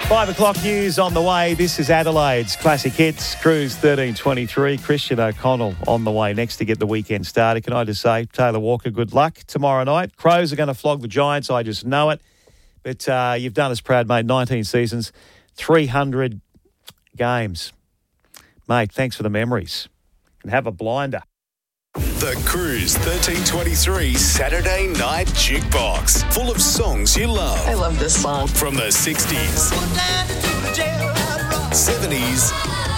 5 o'clock news on the way. This is Adelaide's Classic Hits, Cruise 1323. Christian O'Connell on the way next to get the weekend started. Can I just say, Taylor Walker, good luck tomorrow night. Crows are going to flog the Giants, I just know it. But you've done us proud, mate. 19 seasons, 300 games. Mate, thanks for the memories. And have a blinder. The Cruise 1323 Saturday Night Jukebox. Full of songs you love. I love this song. From the 60s, 70s,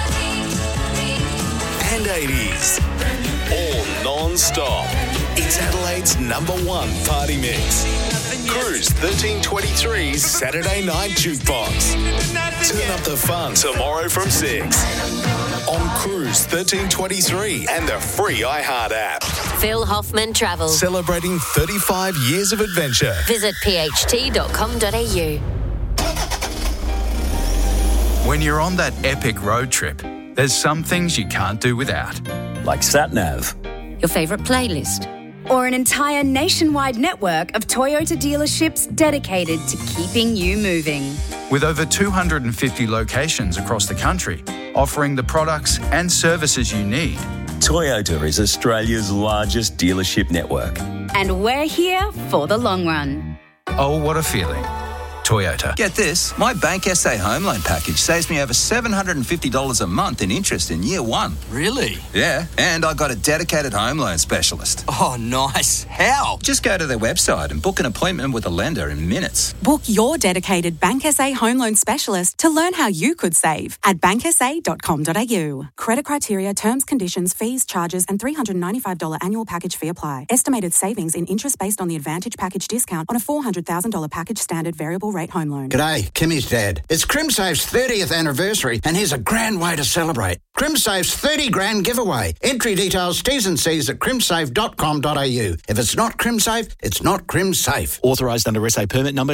and 80s. All non-stop. It's Adelaide's #1 party mix. Cruise 1323's Saturday Night Jukebox. Turn up the fun tomorrow from 6 on Cruise 1323 and the free iHeart app. Phil Hoffman Travel. Celebrating 35 years of adventure. Visit pht.com.au. When you're on that epic road trip, there's some things you can't do without. Like SatNav. Your favourite playlist. Or an entire nationwide network of Toyota dealerships dedicated to keeping you moving. With over 250 locations across the country, offering the products and services you need. Toyota is Australia's largest dealership network. And we're here for the long run. Oh, what a feeling. Toyota. Get this, my Bank SA home loan package saves me over $750 a month in interest in year one. Really? Yeah, and I got a dedicated home loan specialist. Oh, nice. How? Just go to their website and book an appointment with a lender in minutes. Book your dedicated Bank SA home loan specialist to learn how you could save at banksa.com.au. Credit criteria, terms, conditions, fees, charges and $395 annual package fee apply. Estimated savings in interest based on the Advantage package discount on a $400,000 package standard variable rate home loan. G'day, Kimmy's dad. It's CrimSafe's 30th anniversary and here's a grand way to celebrate. CrimSafe's 30 grand giveaway. Entry details, T's and C's at crimsafe.com.au. If it's not CrimSafe, it's not CrimSafe. Authorised under SA permit number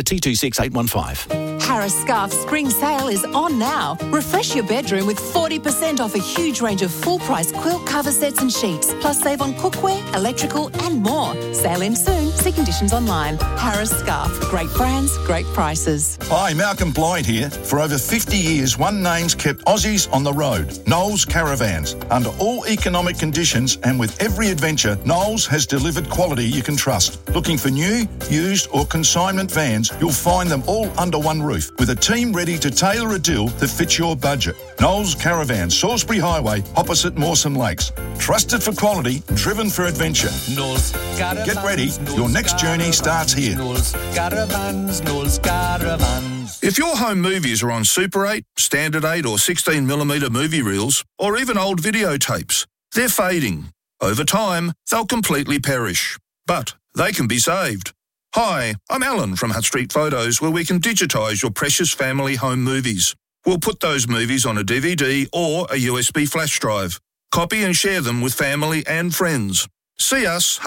T26815. Harris Scarf spring sale is on now. Refresh your bedroom with 40% off a huge range of full-price quilt cover sets and sheets. Plus save on cookware, electrical and more. Sale ends soon. See conditions online. Harris Scarf. Great brands, great prices. Hi, Malcolm Blythe here. For over 50 years, one name's kept Aussies on the road. Knowles Caravans. Under all economic conditions and with every adventure, Knowles has delivered quality you can trust. Looking for new, used or consignment vans, you'll find them all under one roof with a team ready to tailor a deal that fits your budget. Knowles Caravan, Salisbury Highway, opposite Mawson Lakes. Trusted for quality, driven for adventure. Knowles Caravans. Get ready, your next journey starts here. Knowles Caravans, Knowles Caravans. If your home movies are on Super 8, Standard 8 or 16mm movie reels, or even old videotapes, they're fading. Over time, they'll completely perish. But they can be saved. Hi, I'm Alan from Hutt Street Photos, where we can digitise your precious family home movies. We'll put those movies on a DVD or a USB flash drive. Copy and share them with family and friends. See us,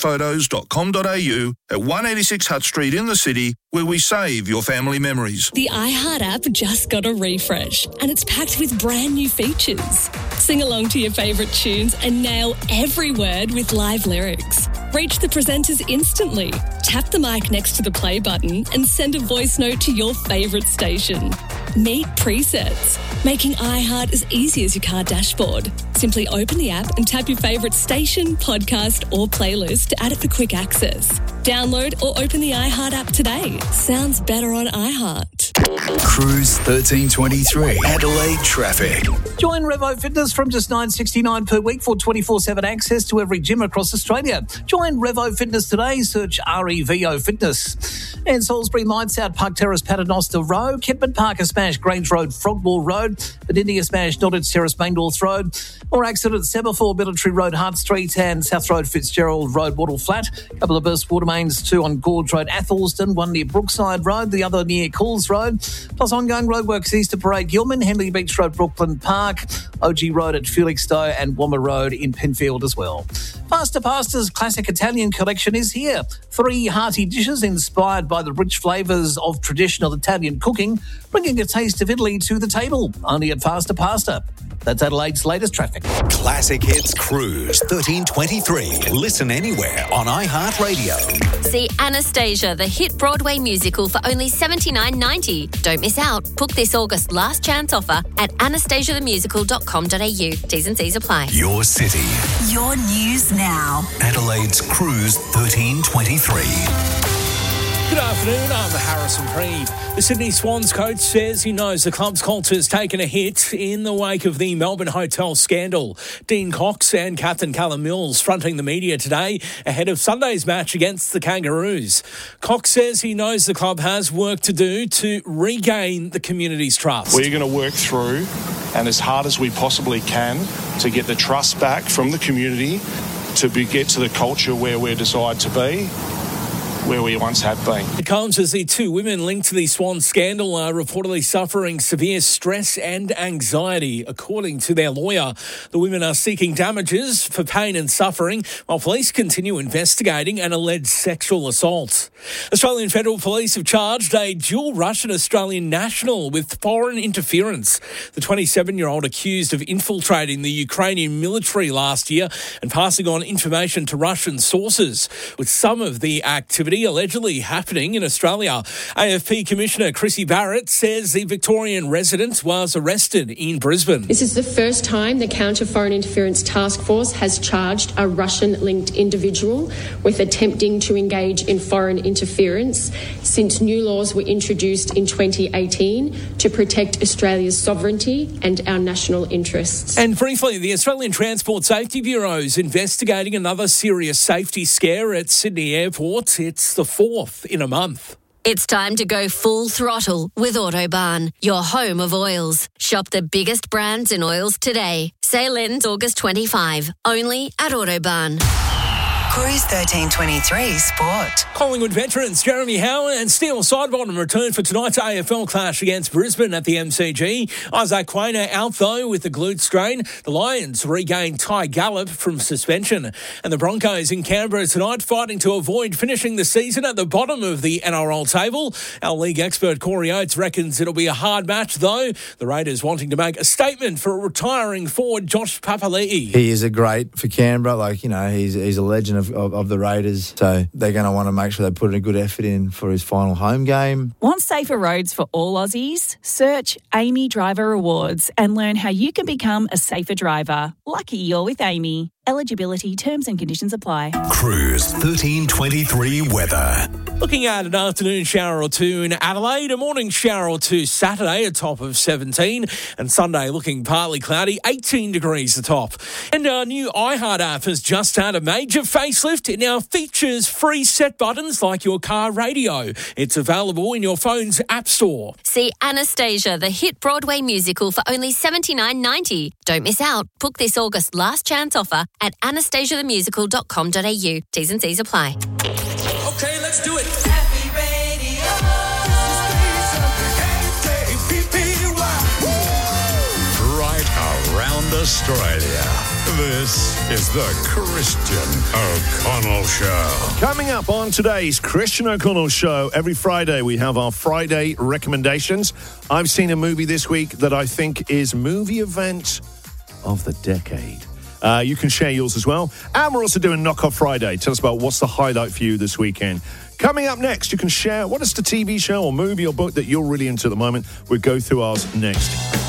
huttstreetphotos.com.au at 186 Hutt Street in the city, where we save your family memories. The iHeart app just got a refresh and it's packed with brand new features. Sing along to your favourite tunes and nail every word with live lyrics. Reach the presenters instantly. Tap the mic next to the play button and send a voice note to your favourite station. Meet presets, making iHeart as easy as your car dashboard. Simply open the app and tap your favourite station, podcast or playlist to add it for quick access. Download or open the iHeart app today. Sounds better on iHeart. Cruise 1323 Adelaide traffic. Join Revo Fitness from just $9.69 per week for 24/7 access to every gym across Australia. Join Revo Fitness today. Search REVO Fitness. And Salisbury Lights Out, Park Terrace, Paternoster Road, Kempman Parker Smash, Grange Road, Frogmore Road, Bedinia Smash, Nottage Terrace, Maindorf Road. Or accident Semaphore, Military Road, Hart Street, and South Road, Fitzgerald Road, Wattle Flat. A couple of burst water mains, two on Gorge Road, Athelston, one near Brookside Road, the other near Cools Road. Plus ongoing roadworks east of Parade Gilman, Henley Beach Road, Brooklyn Park, OG Road at Felixstowe and Womber Road in Penfield as well. Pasta Pasta's classic Italian collection is here. 3 hearty dishes inspired by the rich flavours of traditional Italian cooking, bringing a taste of Italy to the table. Only at Pasta Pasta. That's Adelaide's latest traffic. Classic Hits Cruise 1323. Listen anywhere on iHeartRadio. See Anastasia, the hit Broadway musical, for only $79.90. Don't miss out. Book this August last chance offer at anastasiathemusical.com.au. T's and C's apply. Your city. Your news now. Adelaide's Cruise 1323. Good afternoon, I'm Harrison Preed. The Sydney Swans coach says he knows the club's culture's taken a hit in the wake of the Melbourne hotel scandal. Dean Cox and Captain Callum Mills fronting the media today ahead of Sunday's match against the Kangaroos. Cox says he knows the club has work to do to regain the community's trust. We're going to work through and as hard as we possibly can to get the trust back from the community to get to the culture where we're desired to be, where we once had been. It comes as the 2 women linked to the Swan scandal are reportedly suffering severe stress and anxiety, according to their lawyer. The women are seeking damages for pain and suffering, while police continue investigating an alleged sexual assault. Australian Federal Police have charged a dual Russian-Australian national with foreign interference. The 27-year-old accused of infiltrating the Ukrainian military last year and passing on information to Russian sources, with some of the activity allegedly happening in Australia. AFP Commissioner Chrissy Barrett says the Victorian resident was arrested in Brisbane. This is the first time the Counter Foreign Interference Task Force has charged a Russian-linked individual with attempting to engage in foreign interference since new laws were introduced in 2018 to protect Australia's sovereignty and our national interests. And briefly, the Australian Transport Safety Bureau is investigating another serious safety scare at Sydney Airport. It's the 4th in a month. It's time to go full throttle with Autobarn, your home of oils. Shop the biggest brands in oils today. Sale ends August 25, only at Autobarn. Cruise 1323 Sport. Collingwood veterans Jeremy Howe and Steele Sidebottom return for tonight's AFL clash against Brisbane at the MCG. Isaac Quainer out though with the glute strain. The Lions regain Ty Gallop from suspension. And the Broncos in Canberra tonight fighting to avoid finishing the season at the bottom of the NRL table. Our league expert Corey Oates reckons it'll be a hard match though. The Raiders wanting to make a statement for retiring forward Josh Papali'i. He is a great for Canberra. He's a legend of the Raiders, so they're going to want to make sure they put in a good effort in for his final home game. Want safer roads for all Aussies? Search Amy Driver Rewards and learn how you can become a safer driver. Lucky you're with Amy. Eligibility, terms and conditions apply. Cruise 1323 weather. Looking at an afternoon shower or two in Adelaide, a morning shower or two Saturday, a top of 17, and Sunday looking partly cloudy, 18 degrees the top. And our new iHeart app has just had a major facelift. It now features free set buttons like your car radio. It's available in your phone's app store. See Anastasia, the hit Broadway musical, for only $79.90. Don't miss out. Book this August last chance offer at anastasiathemusical.com.au. T's and C's apply. Okay, let's do it. Happy Radio. Right around Australia. This is the Christian O'Connell Show. Coming up on today's Christian O'Connell Show, every Friday we have our Friday recommendations. I've seen a movie this week that I think is movie event of the decade. You can share yours as well. And we're also doing Knock Off Friday. Tell us about what's the highlight for you this weekend. Coming up next, you can share what is the TV show or movie or book that you're really into at the moment. We'll go through ours next.